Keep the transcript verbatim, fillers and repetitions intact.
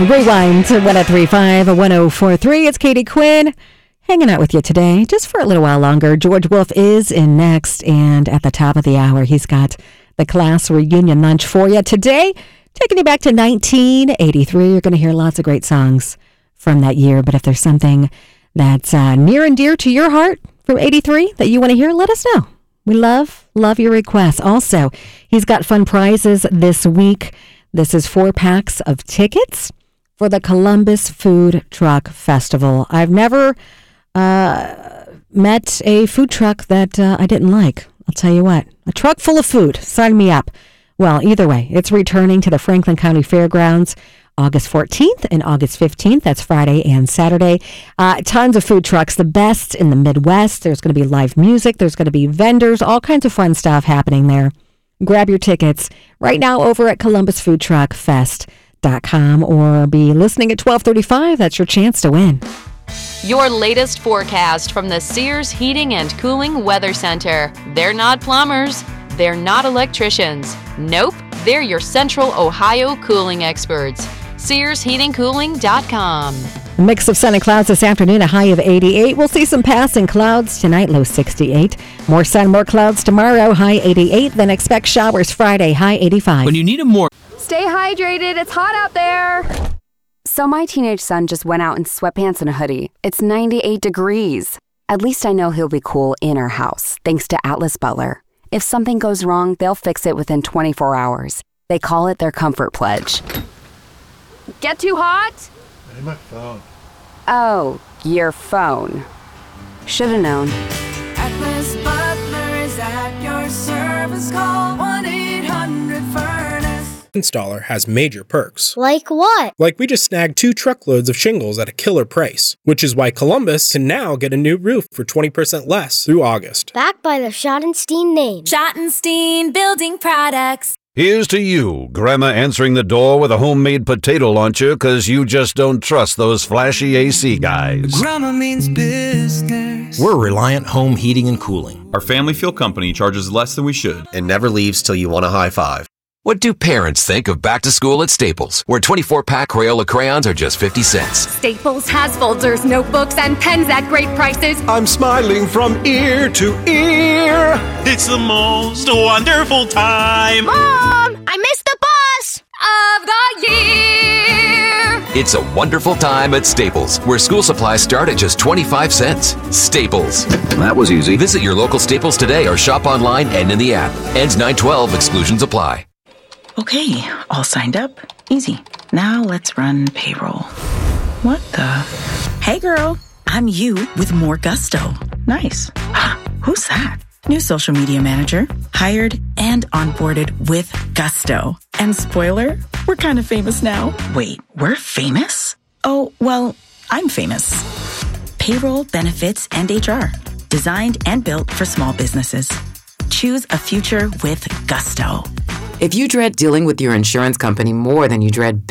Rewind to one oh three point five, one oh four point three. It's Katie Quinn hanging out with you today just for a little while longer. George Wolf is in next, and at the top of the hour, he's got the class reunion lunch for you today. Taking you back to nineteen eighty-three. You're going to hear lots of great songs from that year, but if there's something that's uh, near and dear to your heart from eighty-three that you want to hear, let us know. We love, love your requests. Also, he's got fun prizes this week. This is four packs of tickets for the Columbus Food Truck Festival. I've never uh, met a food truck that uh, I didn't like. I'll tell you what, a truck full of food. Sign me up. Well, either way, it's returning to the Franklin County Fairgrounds August fourteenth and August fifteenth. That's Friday and Saturday. Uh, tons of food trucks, the best in the Midwest. There's going to be live music. There's going to be vendors, all kinds of fun stuff happening there. Grab your tickets right now over at columbus food truck fest dot com or be listening at twelve thirty-five. That's your chance to win. Your latest forecast from the Sears Heating and Cooling Weather Center. They're not plumbers. They're not electricians. Nope, they're your Central Ohio cooling experts. Sears Heating Cooling dot com. A mix of sun and clouds this afternoon, a high of eighty-eight. We'll see some passing clouds tonight, low sixty-eight. More sun, more clouds tomorrow, high eighty-eight. Then expect showers Friday, high eighty-five. When you need a more... Stay hydrated. It's hot out there. So my teenage son just went out in sweatpants and a hoodie. It's ninety-eight degrees. At least I know he'll be cool in our house, thanks to Atlas Butler. If something goes wrong, they'll fix it within twenty-four hours. They call it their Comfort Pledge. Get too hot? I need my phone. Oh, your phone. Should've known. Atlas Butler is at your service. Call one eight hundred furnace. Installer has major perks. Like what? Like we just snagged two truckloads of shingles at a killer price, which is why Columbus can now get a new roof for twenty percent less through August. Backed by the Schottenstein name. Schottenstein Building Products. Here's to you, Grandma answering the door with a homemade potato launcher because you just don't trust those flashy A C guys. Grandma means business. We're Reliant Home Heating and Cooling. Our family fuel company charges less than we should and never leaves till you want a high five. What do parents think of back to school at Staples, where twenty-four pack Crayola crayons are just fifty cents? Staples has folders, notebooks, and pens at great prices. I'm smiling from ear to ear. It's the most wonderful time. Mom, I missed the bus of the year. It's a wonderful time at Staples, where school supplies start at just twenty-five cents. Staples. That was easy. Visit your local Staples today or shop online and in the app. Ends nine twelve. Exclusions apply. Okay, all signed up. Easy. Now let's run payroll. What the? Hey girl, I'm you with more gusto. Nice. Who's that? New social media manager. Hired and onboarded with gusto. And spoiler, we're kind of famous now. Wait, we're famous? Oh, well, I'm famous. Payroll, benefits, and H R. Designed and built for small businesses. Choose a future with gusto. If you dread dealing with your insurance company more than you dread